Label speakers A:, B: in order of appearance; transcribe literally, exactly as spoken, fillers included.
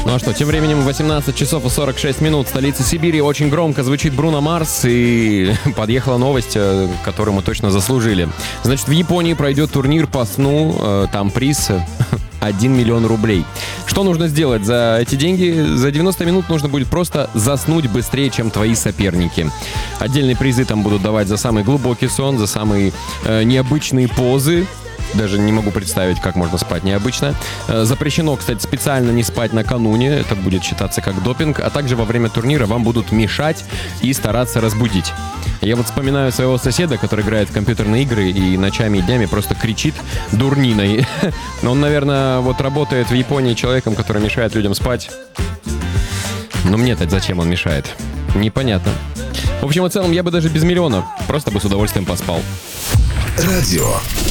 A: Ну а что, тем временем восемнадцать часов и сорок шесть минут в столице Сибири очень громко звучит Бруно Марс, и подъехала новость, которую мы точно заслужили. Значит, в Японии пройдет турнир по сну, там приз один миллион рублей. Что нужно сделать за эти деньги? За девяносто минут нужно будет просто заснуть быстрее, чем твои соперники. Отдельные призы там будут давать за самый глубокий сон, за самые э, необычные позы. Даже не могу представить, как можно спать необычно. Запрещено, кстати, специально не спать накануне. Это будет считаться как допинг. А также во время турнира вам будут мешать и стараться разбудить. Я вот вспоминаю своего соседа, который играет в компьютерные игры и ночами и днями просто кричит дурниной. Но он, наверное, вот работает в Японии человеком, который мешает людям спать. Но мне-то зачем он мешает? Непонятно. В общем и целом, я бы даже без миллиона просто бы с удовольствием поспал.
B: Радио